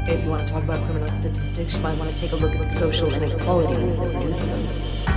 If you want to talk about criminal statistics, you might want to take a look at the social inequalities that produce them.